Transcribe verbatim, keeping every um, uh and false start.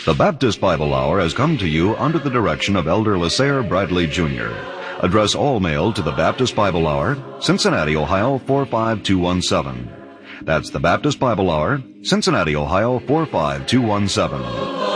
The Baptist Bible Hour has come to you under the direction of Elder Lasair Bradley Junior Address all mail to the Baptist Bible Hour, Cincinnati, Ohio four five two one seven. That's the Baptist Bible Hour, Cincinnati, Ohio four five two one seven.